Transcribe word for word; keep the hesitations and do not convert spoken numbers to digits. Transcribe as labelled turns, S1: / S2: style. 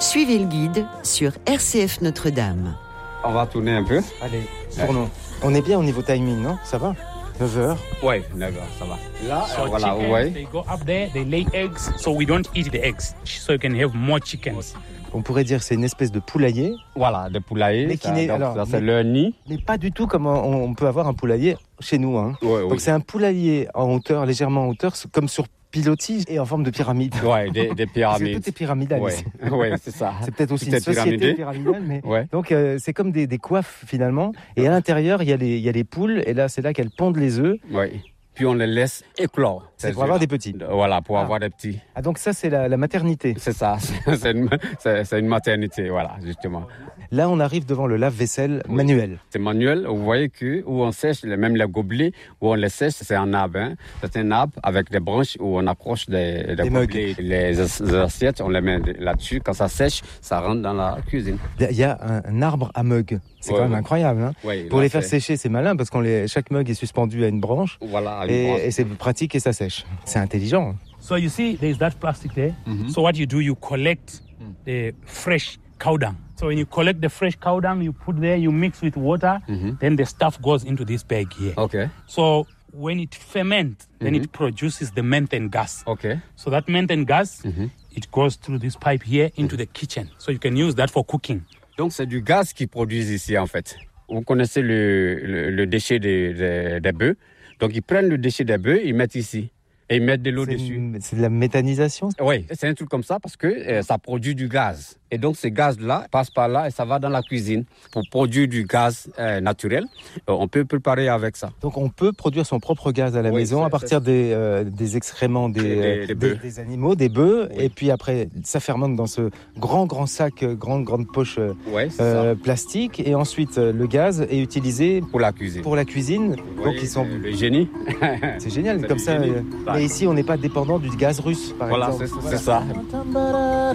S1: Suivez le guide sur R C F Notre-Dame.
S2: On va tourner un peu.
S3: Allez, tournons. On est bien au niveau timing, non? Ça va? neuf heures.
S2: Oui, neuf heures, ça va. Là,
S4: So
S2: voilà,
S4: chickens,
S2: ouais.
S4: they go up there, they lay eggs, so we don't eat the eggs, so you can have more chickens.
S3: On pourrait dire que c'est une espèce de poulailler,
S2: Voilà, des poulaillers.
S3: Mais qui
S2: ça,
S3: n'est-
S2: donc,
S3: alors,
S2: ça, c'est
S3: mais-
S2: leur nid.
S3: mais pas du tout comme on, on peut avoir un poulailler chez nous. Hein.
S2: Ouais,
S3: Donc
S2: oui.
S3: c'est un poulailler en hauteur, légèrement en hauteur, comme sur pilotis et en forme de pyramide.
S2: Ouais, des, des
S3: Parce que
S2: pyramides.
S3: tout est pyramidal
S2: Ouais,
S3: ici.
S2: ouais, c'est ça.
S3: C'est peut-être aussi
S2: Tout
S3: une
S2: est
S3: société
S2: pyramidé.
S3: pyramidale, mais
S2: Ouais.
S3: donc euh, c'est comme des, des coiffes finalement. Et à l'intérieur, il y a les, il y a les poules, et là c'est là qu'elles pondent les œufs.
S2: Ouais. Puis on les laisse éclore.
S3: C'est pour avoir des petits.
S2: Voilà, pour
S3: Ah.
S2: avoir des petits.
S3: Ah donc ça c'est la, la maternité.
S2: C'est ça, c'est une, c'est, c'est une maternité, voilà, justement.
S3: Là on arrive devant le lave-vaisselle manuel.
S2: C'est manuel, vous voyez que où on sèche, les- même les gobelets, où on les sèche, c'est un arbre. Hein. C'est un arbre avec des branches où on accroche des, des
S3: Des mugs.
S2: gobelets. Les, as- les assiettes, on les met là-dessus. Quand ça sèche, ça rentre dans la cuisine.
S3: Il y a un, un arbre à mug. C'est
S2: Ouais,
S3: quand même
S2: ouais.
S3: incroyable. Hein.
S2: Ouais,
S3: Pour
S2: là,
S3: les faire
S2: c'est-
S3: sécher, c'est malin parce que chaque mug est suspendu à une branche
S2: Voilà, une
S3: et,
S2: branche.
S3: et c'est pratique et ça sèche. C'est intelligent.
S4: So you see, there's that plastic there. So what you do, you collect the fresh cow dung. So when you collect the fresh cow dung, you put there, you mix with water, then the stuff goes into this bag here.
S2: OK,
S4: So when it ferments, then it produces the methane gas.
S2: OK.
S4: So that methane gas, it goes through this pipe here into the kitchen. So you can use that for cooking.
S2: Donc c'est du gaz qu'ils produisent ici en fait. Vous connaissez le, le, le déchet des, des, des bœufs. Donc ils prennent le déchet des bœufs, ils mettent ici. Et ils mettent de l'eau
S3: C'est
S2: dessus.
S3: une- c'est de la méthanisation.
S2: Oui, c'est un truc comme ça parce que euh, ça produit du gaz. Et donc, ce gaz-là passe par là et ça va dans la cuisine pour produire du gaz euh, naturel. Euh, on peut préparer avec ça.
S3: Donc on peut produire son propre gaz à la
S2: Oui,
S3: maison
S2: c'est-
S3: à partir des, euh, des excréments des,
S2: Des- des-
S3: euh,
S2: des
S3: des-
S2: bœufs.
S3: des animaux, des bœufs,
S2: Oui.
S3: et puis après ça fermente dans ce grand grand sac, euh, grande grande poche euh,
S2: Oui, c'est
S3: euh, plastique, et ensuite euh, le gaz est utilisé
S2: ça. Pour la cuisine.
S3: pour la cuisine.
S2: Vous
S3: Donc
S2: voyez,
S3: ils sont,
S2: le, le génie.
S3: c'est génial
S2: c'est
S3: comme
S2: du
S3: ça.
S2: génie.
S3: euh, Mais ici on n'est pas dépendant du gaz russe, par
S2: Voilà,
S3: exemple.
S2: c'est c'est ça.